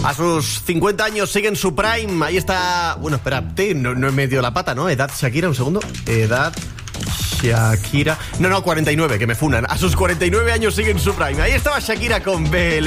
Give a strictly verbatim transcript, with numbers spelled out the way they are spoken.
A sus cincuenta años sigue en su prime. Ahí está... Bueno, espérate, no, no he metido la pata, ¿no? Edad Shakira, un segundo. Edad Shakira... No, no, cuarenta y nueve, que me funan. A sus cuarenta y nueve años sigue en su prime. Ahí estaba Shakira con B L.